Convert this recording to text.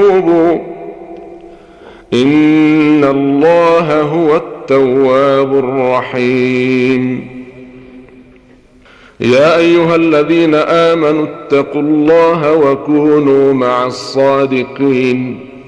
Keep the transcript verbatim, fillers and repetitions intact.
وتوبوا إن الله هو التواب الرحيم. يا أيها الذين آمنوا اتقوا الله وكونوا مع الصادقين